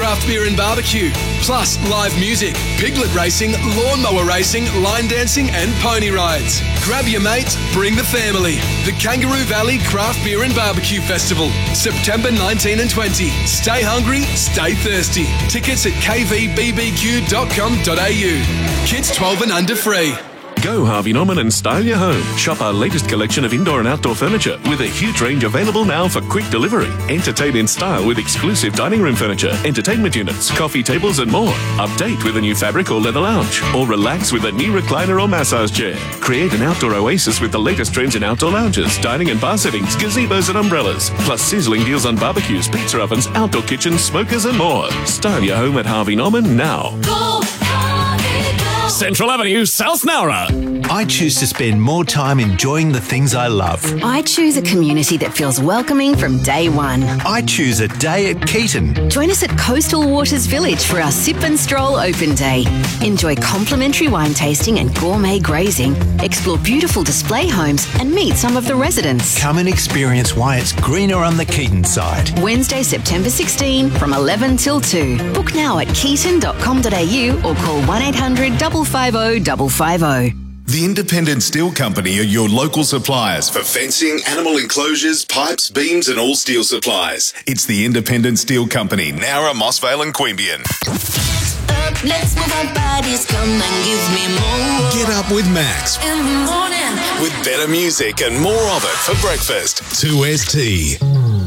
craft beer and barbecue, plus live music, piglet racing, lawnmower racing, line dancing and pony rides. Grab your mates, bring the family. The Kangaroo Valley Craft Beer and Barbecue Festival, September 19 and 20. Stay hungry, stay thirsty. Tickets at kvbbq.com.au. Kids 12 and under free. Go Harvey Norman and style your home. Shop our latest collection of indoor and outdoor furniture with a huge range available now for quick delivery. Entertain in style with exclusive dining room furniture, entertainment units, coffee tables and more. Update with a new fabric or leather lounge. Or relax with a new recliner or massage chair. Create an outdoor oasis with the latest trends in outdoor lounges, dining and bar settings, gazebos and umbrellas. Plus sizzling deals on barbecues, pizza ovens, outdoor kitchens, smokers and more. Style your home at Harvey Norman now. Go Harvey, go. Central Avenue, South Nowra. I choose to spend more time enjoying the things I love. I choose a community that feels welcoming from day one. I choose a day at Keaton. Join us at Coastal Waters Village for our Sip and Stroll Open Day. Enjoy complimentary wine tasting and gourmet grazing, explore beautiful display homes and meet some of the residents. Come and experience why it's greener on the Keaton side. Wednesday, September 16 from 11 till 2. Book now at keaton.com.au or call 1800 550 550. The Independent Steel Company are your local suppliers for fencing, animal enclosures, pipes, beams and all steel supplies. It's the Independent Steel Company, Nowra, Mossvale and Queanbeyan. Let's move our bodies, come and give me more. Get up with Max. In the morning. With better music and more of it for breakfast. 2ST.